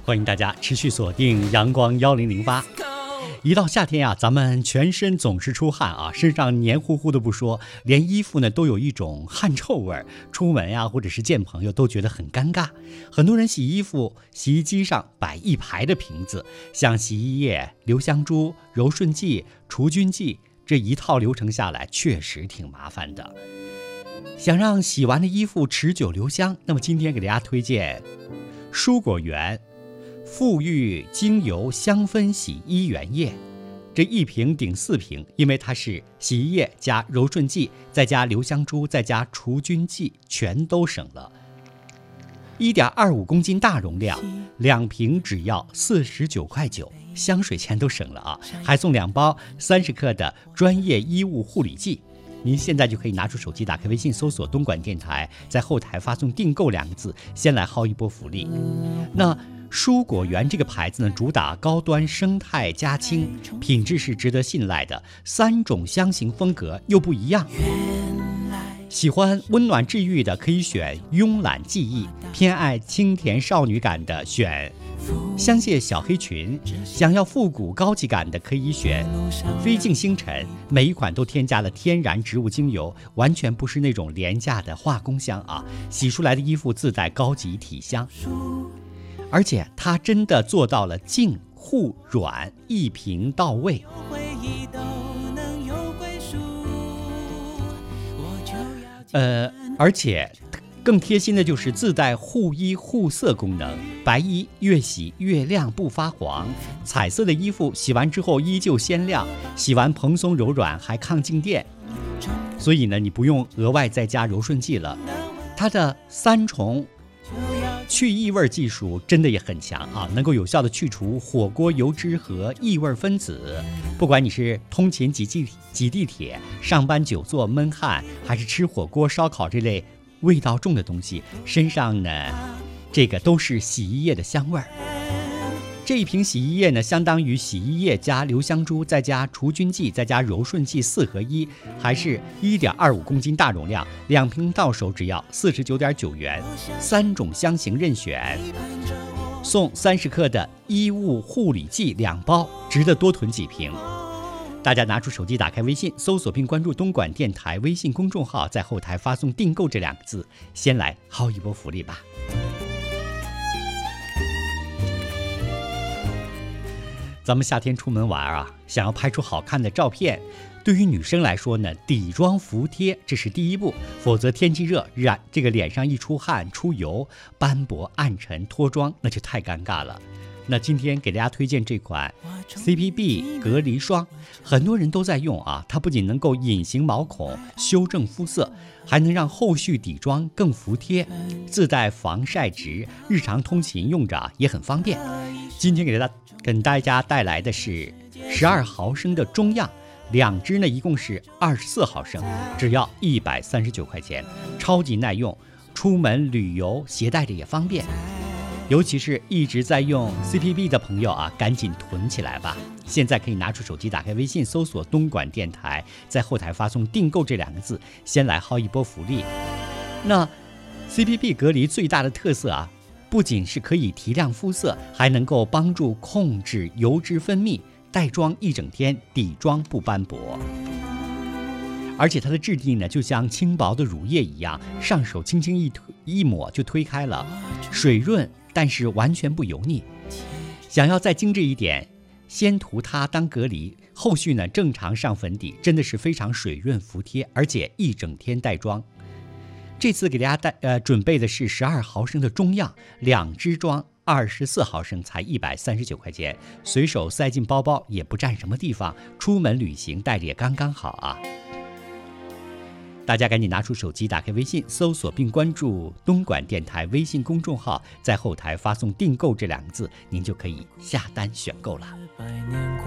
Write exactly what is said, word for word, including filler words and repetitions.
欢迎大家持续锁定阳光幺零零八。一到夏天啊，咱们全身总是出汗啊，身上黏糊糊的不说，连衣服呢都有一种汗臭味儿。出门呀、啊，或者是见朋友都觉得很尴尬。很多人洗衣服，洗衣机上摆一排的瓶子，像洗衣液、留香珠、柔顺剂、除菌剂，这一套流程下来确实挺麻烦的。想让洗完的衣服持久留香，那么今天给大家推荐蔬果园馥郁精油香氛洗衣原液，这一瓶顶四瓶，因为它是洗衣液加柔顺剂，再加留香珠，再加除菌剂，全都省了。一点二五公斤大容量，两瓶只要四十九块九，香水钱都省了啊！还送两包三十克的专业衣物护理剂。您现在就可以拿出手机，打开微信，搜索东莞电台，在后台发送订购两个字，先来薅一波福利。那蔬果园这个牌子呢，主打高端生态家清，品质是值得信赖的，三种香型风格又不一样。喜欢温暖治愈的可以选慵懒记忆，偏爱清甜少女感的选香榭小黑裙，想要复古高级感的可以选飞镜星辰。每一款都添加了天然植物精油，完全不是那种廉价的化工香啊！洗出来的衣服自带高级体香，而且它真的做到了净护软，一瓶到位。呃，而且更贴心的就是自带护衣护色功能，白衣越洗越亮不发黄，彩色的衣服洗完之后依旧鲜亮，洗完蓬松柔软还抗静电。所以呢，你不用额外再加柔顺剂了。它的三重去异味技术真的也很强啊，能够有效的去除火锅油脂和异味分子。不管你是通勤挤地挤地铁、上班久坐闷汗，还是吃火锅烧烤这类味道重的东西，身上呢这个都是洗衣液的香味儿。这一瓶洗衣液呢，相当于洗衣液加留香珠，再加除菌剂，再加柔顺剂四合一，还是一点二五公斤大容量，两瓶到手只要四十九点九元，三种香型任选，送三十克的衣物护理剂两包，值得多囤几瓶。大家拿出手机，打开微信，搜索并关注东莞电台微信公众号，在后台发送订购这两个字，先来薅一波福利吧。咱们夏天出门玩啊，想要拍出好看的照片，对于女生来说呢，底妆服帖这是第一步，否则天气热，染这个脸上一出汗出油，斑驳暗沉脱妆，那就太尴尬了。那今天给大家推荐这款 C P B 隔离霜，很多人都在用啊，它不仅能够隐形毛孔、修正肤色，还能让后续底妆更服帖，自带防晒值，日常通勤用着也很方便。今天给大家跟大家带来的是十二毫升的中样，两支呢一共是二十四毫升，只要一百三十九块钱，超级耐用，出门旅游携带着也方便。尤其是一直在用 C P B 的朋友啊，赶紧囤起来吧！现在可以拿出手机，打开微信，搜索东莞电台，在后台发送订购这两个字，先来薅一波福利。那 C P B 隔离最大的特色啊，不仅是可以提亮肤色，还能够帮助控制油脂分泌，带妆一整天，底妆不斑驳。而且它的质地呢，就像轻薄的乳液一样，上手轻轻一推一抹就推开了，水润但是完全不油腻。想要再精致一点，先涂它当隔离，后续呢正常上粉底，真的是非常水润服帖，而且一整天带妆。这次给大家带呃准备的是十二毫升的中样，两支装二十四毫升，才一百三十九块钱，随手塞进包包也不占什么地方，出门旅行带着也刚刚好啊。大家赶紧拿出手机，打开微信，搜索并关注东莞电台微信公众号，在后台发送订购这两个字，您就可以下单选购了。